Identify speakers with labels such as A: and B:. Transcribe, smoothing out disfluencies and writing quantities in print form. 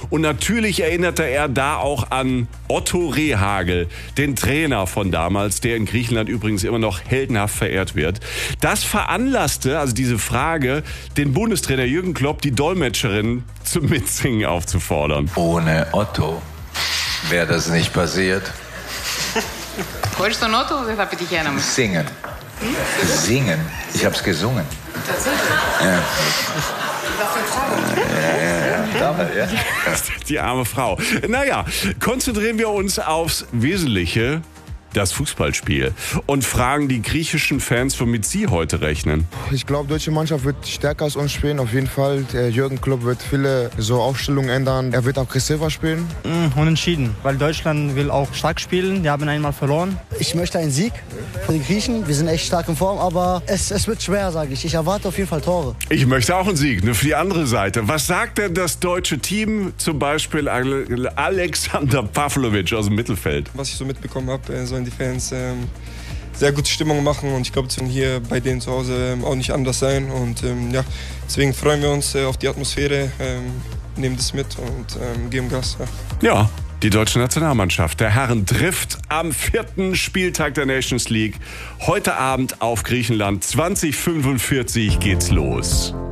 A: Und natürlich erinnerte er da auch an Otto Rehhagel, den Trainer von damals, der in Griechenland übrigens immer noch heldenhaft verehrt wird. Das veranlasste, also diese Frage, den Bundestrainer Jürgen Klopp, die Dolmetscherin zum Mitsingen aufzufordern.
B: Ohne Otto wäre das nicht passiert.
C: Χωρίς τον Otto δεν θα πετυχαίναμε.
B: Singen. Singen. Ich hab's gesungen. Ja. Ja.
A: Die arme Frau. Naja, konzentrieren wir uns aufs Wesentliche, das Fußballspiel. Und fragen die griechischen Fans, womit sie heute rechnen.
D: Ich glaube, die deutsche Mannschaft wird stärker als uns spielen, auf jeden Fall. Jürgen Klopp wird viele so Aufstellungen ändern. Er wird aggressiver spielen.
E: Unentschieden, weil Deutschland will auch stark spielen. Die haben einmal verloren.
F: Ich möchte einen Sieg für die Griechen. Wir sind echt stark in Form, aber es wird schwer, sage ich. Ich erwarte auf jeden Fall Tore.
A: Ich möchte auch einen Sieg, für die andere Seite. Was sagt denn das deutsche Team, zum Beispiel Alexander Pavlovic aus dem Mittelfeld?
G: Was ich so mitbekommen habe, sollen die Fans sehr gute Stimmung machen und ich glaube, es wird hier bei denen zu Hause auch nicht anders sein und ja, deswegen freuen wir uns auf die Atmosphäre, nehmen das mit und geben Gas.
A: Ja. Die deutsche Nationalmannschaft der Herren trifft am 4. Spieltag der Nations League. Heute Abend auf Griechenland. 20:45 geht's los.